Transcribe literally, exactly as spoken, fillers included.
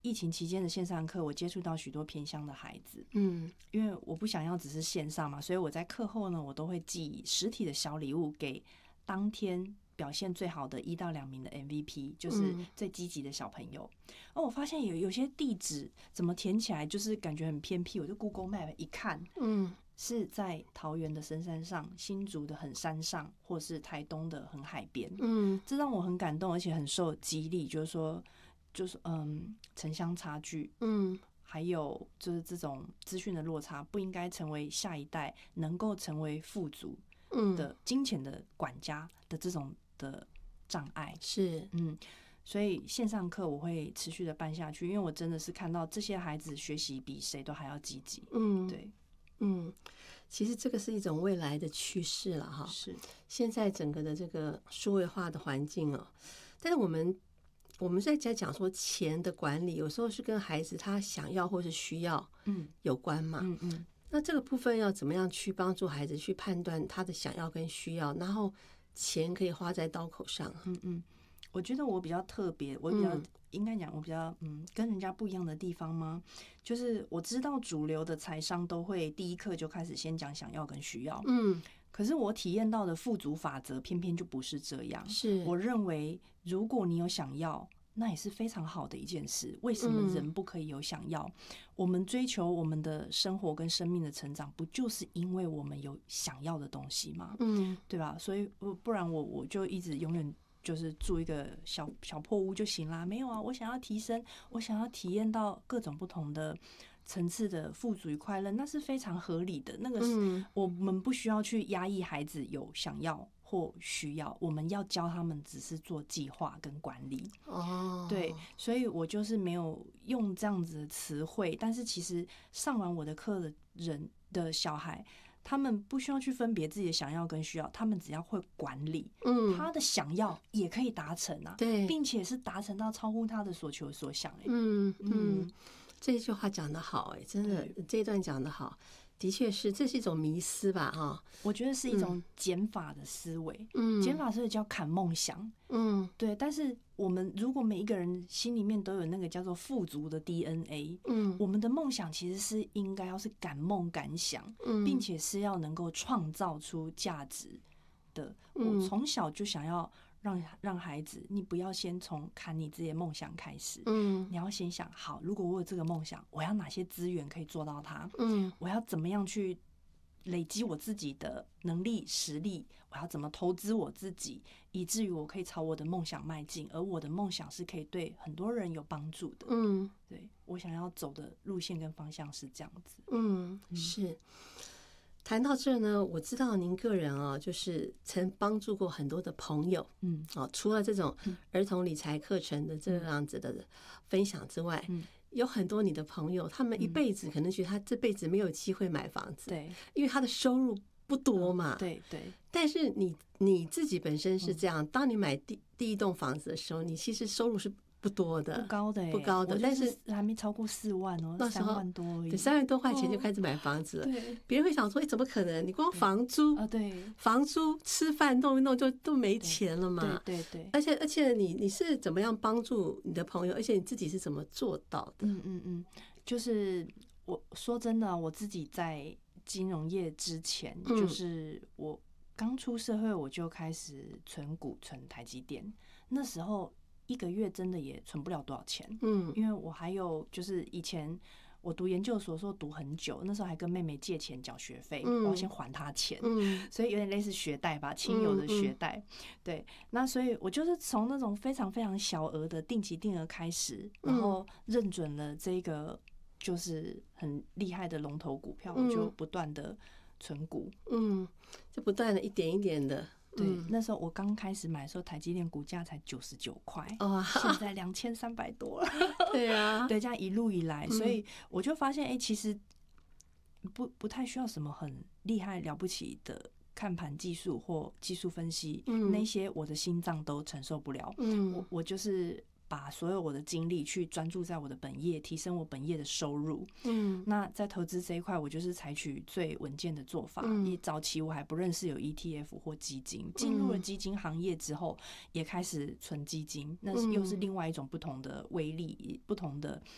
疫情期间的线上课，我接触到许多偏乡的孩子， 嗯， 因为我不想要只是线上嘛，所以我在课后呢，我都会寄实体的小礼物给当天表现最好的一到两名的 M V P， 就是最积极的小朋友。而我发现有有些地址怎么填起来就是感觉很偏僻，我就 Google Map 一看，嗯，是在桃园的深山上、新竹的很山上，或是台东的很海边，嗯，这让我很感动，而且很受激励，就是说，就是嗯，城乡差距，嗯。还有就是这种资讯的落差，不应该成为下一代能够成为富足的金钱的管家的这种的障碍。 是， 嗯，所以线上课我会持续的办下去，因为我真的是看到这些孩子学习比谁都还要积极。嗯，对， 嗯，其实这个是一种未来的趋势了哈。 是， 现在整个的这个数位化的环境哦，但是我们。我们在讲说钱的管理，有时候是跟孩子他想要或是需要有关嘛。嗯嗯。那这个部分要怎么样去帮助孩子去判断他的想要跟需要，然后钱可以花在刀口上？ 嗯嗯。我觉得我比较特别，我比较、嗯、应该讲我比较嗯跟人家不一样的地方吗？就是我知道主流的财商都会第一课就开始先讲想要跟需要。嗯。可是我体验到的富足法则偏偏就不是这样。 是， 我认为如果你有想要，那也是非常好的一件事。为什么人不可以有想要？嗯、我们追求我们的生活跟生命的成长，不就是因为我们有想要的东西吗？嗯，对吧？所以不然我我就一直永远就是住一个小小破屋就行啦。没有啊，我想要提升，我想要体验到各种不同的层次的富足与快乐，那是非常合理的。那个是我们不需要去压抑孩子有想要或需要，我们要教他们只是做计划跟管理。哦，对，所以我就是没有用这样子的词汇，但是其实上完我的课的人的小孩，他们不需要去分别自己的想要跟需要，他们只要会管理，嗯，他的想要也可以达成啊， 对， 并且是达成到超乎他的所求所想、欸。 嗯嗯，这句话讲得好，哎，真的，这一段讲得好。的确是，这是一种迷思吧，哈。 我觉得是一种减法的思维，嗯，减法思维叫砍梦想，嗯，对。但是我们如果每一个人心里面都有那个叫做富足的 D N A， 嗯，我们的梦想其实是应该要是敢梦敢想，嗯，并且是要能够创造出价值的。我从小就想要让让孩子，你不要先从砍你自己的梦想开始，嗯，你要先想好，如果我有这个梦想，我要哪些资源可以做到它，嗯，我要怎么样去累积我自己的能力实力，我要怎么投资我自己，以至于我可以朝我的梦想迈进，而我的梦想是可以对很多人有帮助的，嗯，对，我想要走的路线跟方向是这样子， 嗯，是。谈到这呢，我知道您个人啊，就是曾帮助过很多的朋友，嗯，哦，除了这种儿童理财课程的这样子的分享之外，嗯，有很多你的朋友，他们一辈子可能觉得他这辈子没有机会买房子， 对， 因为他的收入不多嘛， 对对。 但是你你自己本身是这样，当你买第第一栋房子的时候，你其实收入是不多的， 不高的、欸， 不高的，但是还没超过四万哦，那三万多而已， 对，三万多块钱就开始买房子了。哦、对，别人会想说，哎、欸，怎么可能？你光房租啊，对， 房租、吃饭弄一弄就都没钱了嘛。 对对 对, 对。 而且而且你你是怎么样帮助你的朋友？而且你自己是怎么做到的？ 嗯嗯嗯，就是我说真的，我自己在金融业之前，嗯、就是我刚出社会，我就开始存股、存台积电，那时候。一个月真的也存不了多少钱，嗯，因为我还有就是以前我读研究所的时候读很久，那时候还跟妹妹借钱缴学费，嗯、我要先还她钱，嗯，所以有点类似学贷吧，亲友的学贷，嗯嗯、对，那所以我就是从那种非常非常小额的定期定额开始，然后认准了这个就是很厉害的龙头股票，嗯、我就不断的存股， 嗯，就不断的一点一点的。 对，那时候我刚开始买的时候，台积电股价才九十九块，哦，现在两千三百多了。 对啊， 对，这样一路以来，所以我就发现，哎、欸，其实不不太需要什么很厉害了不起的看盘技术或技术分析，嗯、那些我的心脏都承受不了。嗯，我我就是把所有我的精力去专注在我的本业，提升我本业的收入。嗯，那在投资这一块，我就是采取最稳健的做法。嗯，早期我还不认识有 E T F 或基金，进入了基金行业之后，也开始存基金，那又是另外一种不同的威力，不同的